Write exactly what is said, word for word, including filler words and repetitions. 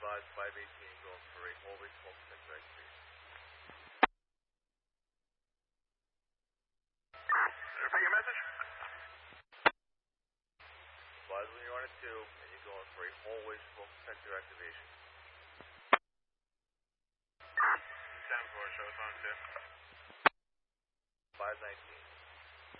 advise five eighteen going for a hallway smoke detector activation. Repeat your message. Advise when you're on a two and you're going for a hallway smoke detector activation. ten four, show us on two. five nineteen.